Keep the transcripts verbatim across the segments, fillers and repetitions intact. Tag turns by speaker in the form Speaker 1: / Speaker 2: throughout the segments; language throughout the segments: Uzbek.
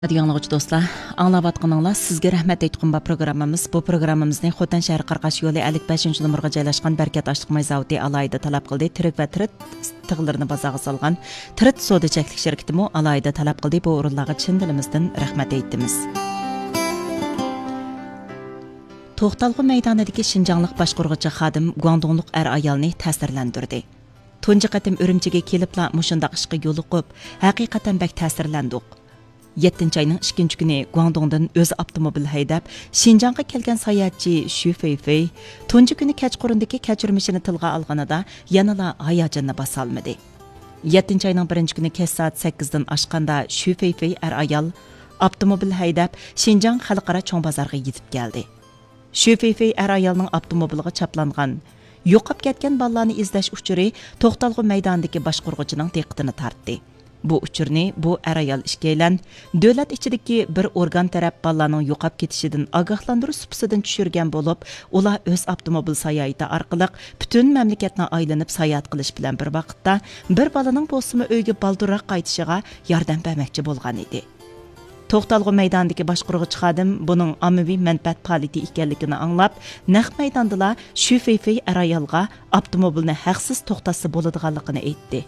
Speaker 1: Yanılğıcı dostlar, anlavatqanыңlar sizge rahmet aytqan bu programmamız. Bu programmamizni Xotan shahri Qarqash yo'li ellik beshinchi numurga joylashgan Berkat Ashliq zavodi alayda talab qildi. Tirik va tirit tig'larini bazaga solgan Tirit savdo cheklik shirkatimi alayda talab qildi. Bu o'rinlarga chin dilimizdan rahmat aytamiz. To'xtalg'u maydonidagi Shinjonglik boshqaruvchi xodim Guangdongliq er ayolni ta'sirlantirdi. Tunji qatim Urumchiga kelibla mushundaq ishga yo'liqib, haqiqatan bak ta'sirlandik. yettinchi ayning ikkinchi kuni Guangdongdan o'zi avtomobil haydab Shinjongga kelgan sayohatchi Shu Feifei tunji kuni kechqurundagi kechirmishini tilga olganida yanada hayajonni bosolmadi. yettinchi ayning birinchi kuni kech soat sakkizdan oshganda Shu Feifei er ayol avtomobil haydab Shinjong xalqaro cho'ng bozorga yetib keldi. Shu Feifei er ayolning avtomobiliga chaplangan yo'qib ketgan bolalarni izlash uchuri To'xtalg'u maydonidagi boshqaruvchining diqqatini tortdi. Bu uchurni bu er ayol ishkaylan davlat ichidagi bir organ taraf bolalarning yo'qab ketishidan ogohlantirish supisidan tushirgan bo'lib, ular o'z avtomobil sayohati orqali butun mamlakatni aylanib sayohat qilish bilan bir vaqtda bir bolaning bo'lsimi uyga balduroq qaytishiga yordam bermoqchi bo'lgan edi. To'xtalg'u maydonidagi boshqaruvchi xodim buning ommaviy manfaat faoliyati ekanligini anglab, naq maydonda Shu Feifei er ayolga avtomobilni haqsiz to'xtatsa bo'ladiganligini aytdi.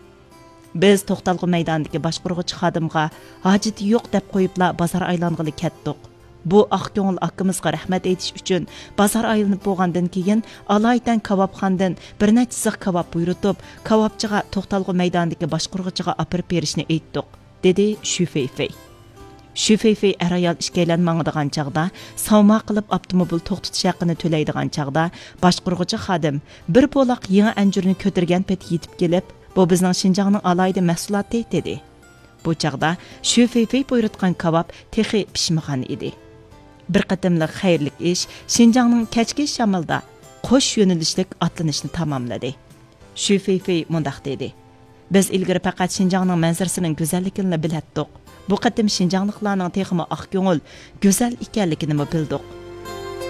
Speaker 1: Biz To'xtalg'u maydonidagi boshqaruvchi xodimga hojati yo'q deb qo'yibla bozor aylanғылы ketdik. Bu oq ko'ngil akimizga rahmat aytish uchun bozor aylanib bo'lgandan keyin alaydan kabobxondan bir necha ziq kabob buyurtib, kabobchiga To'xtalg'u maydonidagi boshqaruvchiga olib berishni aytdik, dedi Shu Feifei. Shu Feifei er ayol ishkaylanmangdigan chaqda, savma qilib avtomobil to'xtatish haqini to'laydigan chaqda boshqaruvchi xodim bir bo'loq yangi anjurni ko'targan pet yetib kelib, bu bizning Shinjongning alayda mahsuloti dedi. Bu chaqda Shu Feifei buyurtgan kabob texi pishmagan edi. Bir qatimliq xayrlik ish Shinjongning kechki shamilda qo'sh yo'nalishlik atlanishni tamomladi. Shu Feifei mundaq dedi: Biz ilgari faqat Shinjongning manzarasining go'zalligini bilatdik. Bu qatim Shinjongliklarning texmi oq ko'ngil, go'zal ekanligini bildik.